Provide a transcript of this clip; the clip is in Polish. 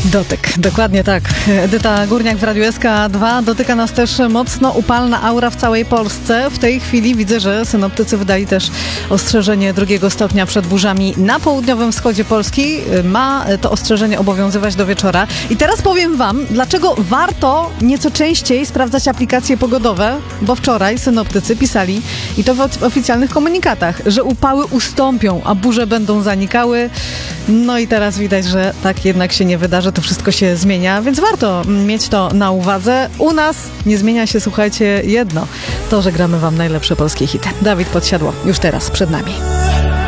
Dotyk, dokładnie tak. Edyta Górniak w Radiu SK2. Dotyka nas też mocno upalna aura w całej Polsce. W tej chwili widzę, że synoptycy wydali też ostrzeżenie 2 stopnia przed burzami na południowym wschodzie Polski. Ma to ostrzeżenie obowiązywać do wieczora. I teraz powiem wam, dlaczego warto nieco częściej sprawdzać aplikacje pogodowe, bo wczoraj synoptycy pisali, i to w oficjalnych komunikatach, że upały ustąpią, a burze będą zanikały. No i teraz widać, że tak jednak się nie wydarzy, to wszystko się zmienia, więc warto mieć to na uwadze. U nas nie zmienia się, słuchajcie, jedno, to, że gramy wam najlepsze polskie hity. Dawid Podsiadło, już teraz przed nami.